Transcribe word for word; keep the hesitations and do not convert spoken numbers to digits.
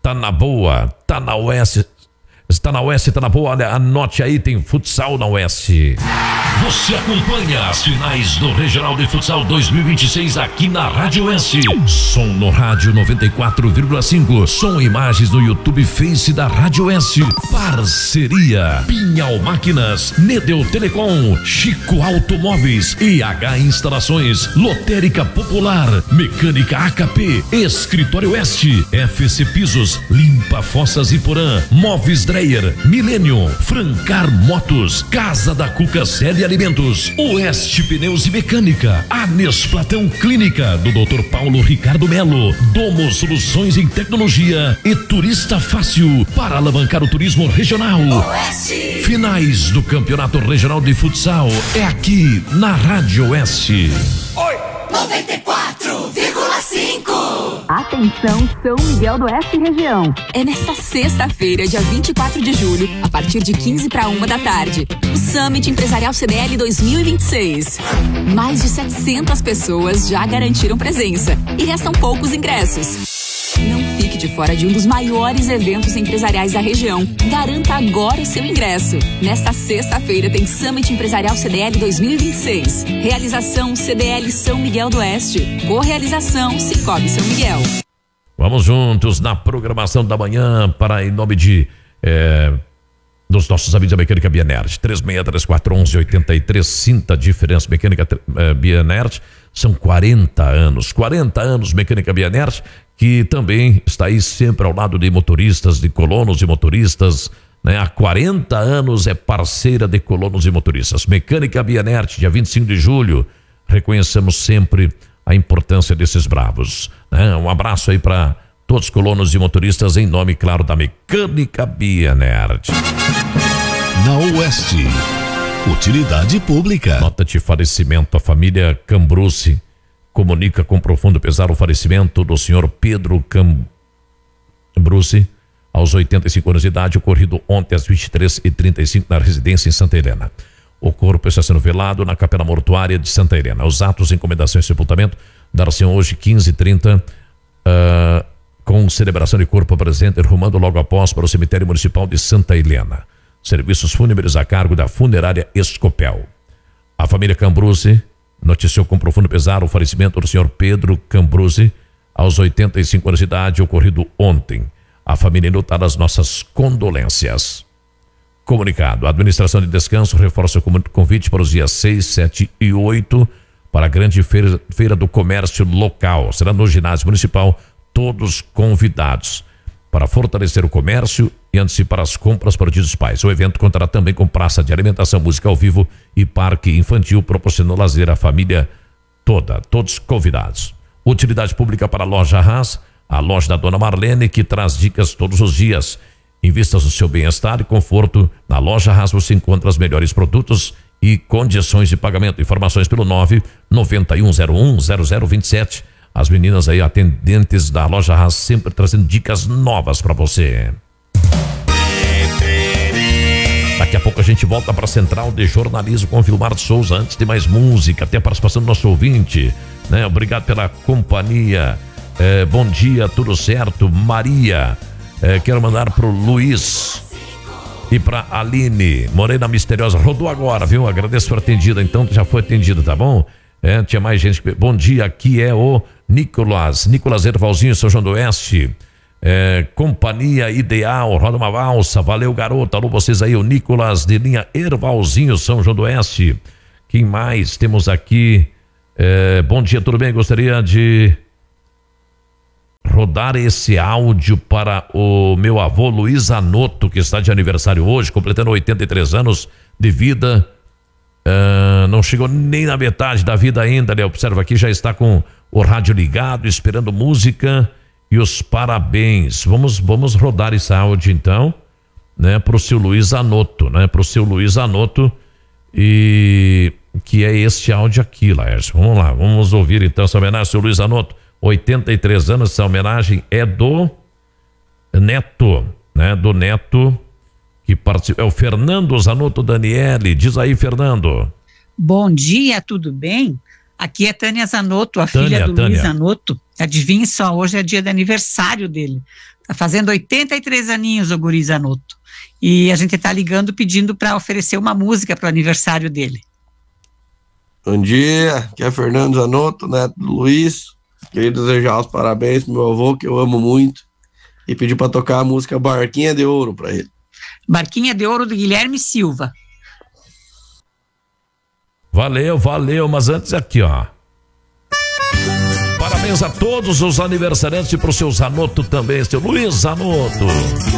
tá na boa, tá na Oeste. Está na Oeste, tá na boa, olha, anote aí, tem futsal na Oeste. Você acompanha as finais do Regional de Futsal dois mil e vinte e seis aqui na Rádio Oeste. Som no rádio noventa e quatro vírgula cinco. Som e imagens no YouTube Face da Rádio Oeste. Parceria Pinhal Máquinas, Nedel Telecom, Chico Automóveis, E H Instalações, Lotérica Popular, Mecânica A K P, Escritório Oeste, F C Pisos, Limpa Fossas e Porã, Móveis Dreyer, Millennium, Francar Motos, Casa da Cuca Série Alimentos, Oeste Pneus e Mecânica, Anes Platão Clínica, do doutor Paulo Ricardo Melo, Domo Soluções em Tecnologia e Turista Fácil, para alavancar o turismo regional. Oeste. Finais do Campeonato Regional de Futsal é aqui na Rádio Oeste. Oi! noventa e quatro vírgula cinco. Atenção, São Miguel do Oeste região. É nesta sexta-feira, dia vinte e quatro de julho, a partir de quinze para uma da tarde, o Summit Empresarial C D L dois mil e vinte e seis. Mais de setecentas pessoas já garantiram presença e restam poucos ingressos. Não fique de fora de um dos maiores eventos empresariais da região. Garanta agora o seu ingresso. Nesta sexta-feira tem Summit Empresarial C D L dois mil e vinte e seis. Realização C D L São Miguel do Oeste. Correalização Cicobi São Miguel. Vamos juntos na programação da manhã para, em nome de é, dos nossos amigos da Mecânica Bianert. três seis três quatro um um oito três. Sinta a diferença. Mecânica é, Bianert. São quarenta anos. quarenta anos Mecânica Bianert, que também está aí sempre ao lado de motoristas, de colonos e motoristas, né? Há quarenta anos é parceira de colonos e motoristas. Mecânica Bianert, dia vinte e cinco de julho, reconhecemos sempre a importância desses bravos, né? Um abraço aí para todos os colonos e motoristas, em nome, claro, da Mecânica Bianert. Na Oeste, utilidade pública. Nota de falecimento. A família Cambrucci comunica com profundo pesar o falecimento do senhor Pedro Cambrucci, aos oitenta e cinco anos de idade, ocorrido ontem às vinte e três e trinta e cinco na residência em Santa Helena. O corpo está sendo velado na capela mortuária de Santa Helena. Os atos de encomendação e sepultamento dar-se hoje quinze e trinta, uh, com celebração de corpo presente, rumando logo após para o cemitério municipal de Santa Helena. Serviços fúnebres a cargo da funerária Escopel. A família Cambrucci noticiou com profundo pesar o falecimento do senhor Pedro Cambrucci, aos oitenta e cinco anos de idade, ocorrido ontem. A família enlutada, as nossas condolências. Comunicado. A administração de descanso reforça o convite para os dias seis, sete e oito para a grande feira, feira do comércio local. Será no ginásio municipal, todos convidados para fortalecer o comércio e antecipar as compras para o Dia dos Pais. O evento contará também com praça de alimentação, música ao vivo e parque infantil, proporcionando lazer à família toda, todos convidados. Utilidade pública para a Loja Haas, a loja da Dona Marlene, que traz dicas todos os dias. Invista no seu bem-estar e conforto. Na Loja Haas você encontra os melhores produtos e condições de pagamento. Informações pelo nove nove um zero um zero zero dois sete. As meninas aí, atendentes da Loja Haas, sempre trazendo dicas novas para você. Daqui a pouco a gente volta para a Central de Jornalismo com Vilmar Souza. Antes de mais música, até a participação do nosso ouvinte, né? Obrigado pela companhia. É, bom dia, tudo certo? Maria, é, quero mandar pro Luiz e pra Aline. Morena Misteriosa, rodou agora, viu? Agradeço por atendida, então já foi atendida, tá bom? É, tinha mais gente. Bom dia, aqui é o Nicolas, Nicolas Ervalzinho, São João do Oeste. É, companhia Ideal, roda uma valsa, valeu garoto, alô vocês aí, o Nicolas de linha Ervalzinho, São João do Oeste. Quem mais temos aqui? É, bom dia, tudo bem? Gostaria de rodar esse áudio para o meu avô Luiz Anoto, que está de aniversário hoje, completando oitenta e três anos de vida. Uh, não chegou nem na metade da vida ainda, né? Observa aqui, já está com o rádio ligado, esperando música e os parabéns. Vamos, vamos rodar esse áudio então, né? Para o seu Luiz Anoto, né? Para o seu Luiz Anoto, e que é este áudio aqui, Laércio. Vamos lá, vamos ouvir então essa homenagem ao seu Luiz Anoto, oitenta e três anos. Essa homenagem é do Neto, né? Do Neto, que participa, é o Fernando Zanotto Daniele. Diz aí, Fernando. Bom dia, tudo bem? Aqui é Tânia Zanotto, a Tânia, filha do Tânia. Luiz Zanotto. Adivinhe só, hoje é dia de aniversário dele. Tá fazendo oitenta e três aninhos o guri Zanotto. E a gente tá ligando pedindo para oferecer uma música para o aniversário dele. Bom dia, aqui é Fernando Zanotto, neto do Luiz. Queria desejar os parabéns pro meu avô, que eu amo muito, e pedir para tocar a música Barquinha de Ouro para ele. Barquinha de Ouro do Guilherme Silva. Valeu, valeu, mas antes aqui, ó. Parabéns a todos os aniversariantes e pro seu Zanotto também, seu Luiz Zanotto.